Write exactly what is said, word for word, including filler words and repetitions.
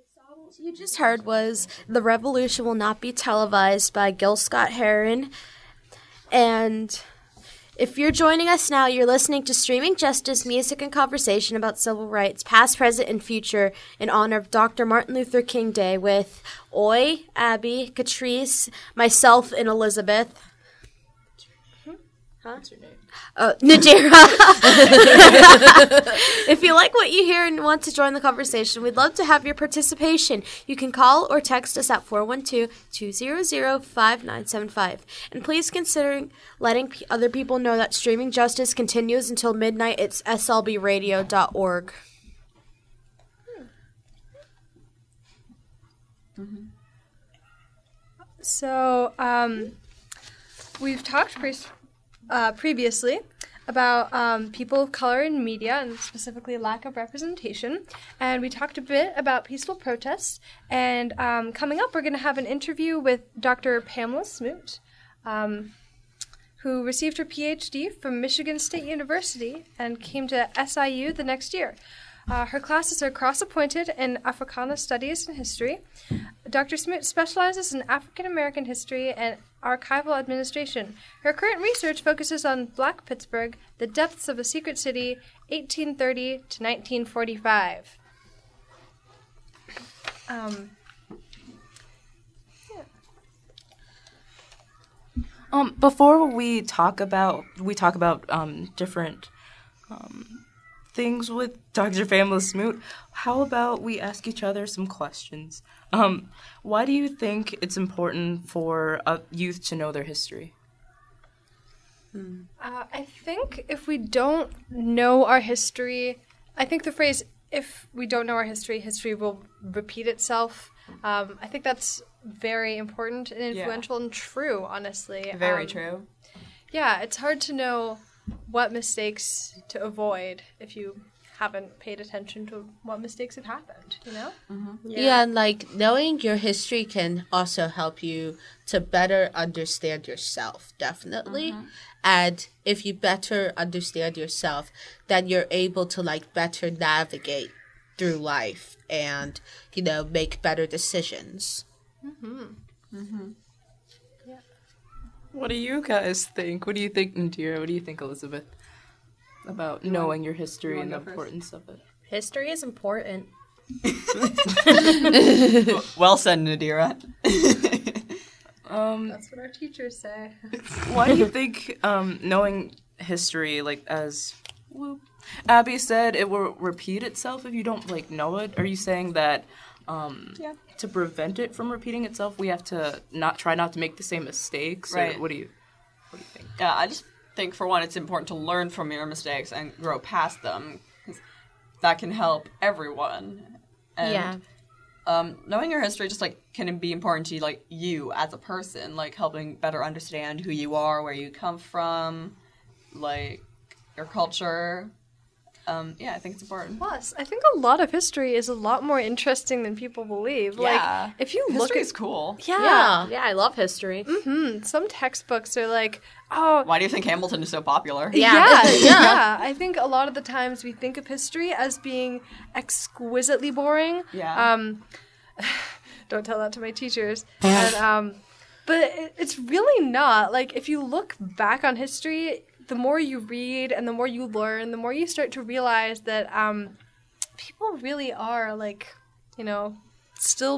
You just heard was The Revolution Will Not Be Televised by Gil Scott-Heron. And if you're joining us now, you're listening to Streaming Justice, music and conversation about civil rights, past, present, and future, in honor of Doctor Martin Luther King Day with Oi, Abby, Catrice, myself, and Elizabeth. Huh? What's your name? Uh, Nadira. If you like what you hear and want to join the conversation, we'd love to have your participation. You can call or text us at four one two, two zero zero, five nine seven five. And please consider letting p- other people know that Streaming Justice continues until midnight. It's s l b radio dot org. Mm-hmm. So, um, we've talked pre- uh, previously about um, people of color in media and specifically lack of representation. And we talked a bit about peaceful protests. And um, coming up, we're going to have an interview with Doctor Pamela Smoot, um, who received her P H D from Michigan State University and came to S I U the next year. Uh, her classes are cross-appointed in Africana Studies and History. Doctor Smoot specializes in African American history and archival administration. Her current research focuses on Black Pittsburgh, the depths of a secret city, eighteen thirty to nineteen forty-five. Um, yeah. Um, before we talk about we talk about um different um things with Doctor Pamela Smoot, how about we ask each other some questions? Um, why do you think it's important for uh, youth to know their history? Uh, I think if we don't know our history, I think the phrase, if we don't know our history, history will repeat itself. Um, I think that's very important and influential yeah. and true, honestly. Very um, true. Yeah, it's hard to know what mistakes to avoid if you haven't paid attention to what mistakes have happened, you know? Mm-hmm. Yeah. yeah, and like knowing your history can also help you to better understand yourself, definitely. Mm-hmm. And if you better understand yourself, then you're able to like better navigate through life and, you know, make better decisions. Mm-hmm. Mm-hmm. Yeah. What do you guys think? What do you think, Nadira? What do you think, Elizabeth? About you knowing want, your history and the importance of it. History is important. Well said, Nadira. um, That's what our teachers say. Why do you think um, knowing history, like as whoop, Abby said, it will repeat itself if you don't like know it? Are you saying that um, yeah. to prevent it from repeating itself, we have to not try not to make the same mistakes? Right. Or what do you what do you think? Yeah, I just think for one, it's important to learn from your mistakes and grow past them, because that can help everyone. And, yeah. Um, knowing your history just like can be important to like you as a person, like helping better understand who you are, where you come from, like your culture. Um, yeah, I think it's important. Plus, I think a lot of history is a lot more interesting than people believe. Yeah. Like, if you look history at is cool. Yeah. yeah, yeah, I love history. Mm-hmm. Some textbooks are like, oh, why do you think Hamilton is so popular? Yeah. Yeah, yeah, yeah. I think a lot of the times we think of history as being exquisitely boring. Yeah. Um, don't tell that to my teachers. and, um, but it, it's really not. Like, if you look back on history, the more you read and the more you learn, the more you start to realize that um, people really are, like, you know, still